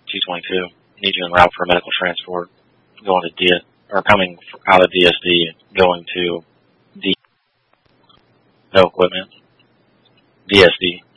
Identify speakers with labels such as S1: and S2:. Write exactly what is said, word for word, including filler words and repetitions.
S1: two twenty-two. Need you en route for a medical transport. Going to D, or coming out of D S D, going to D, no equipment. D S D.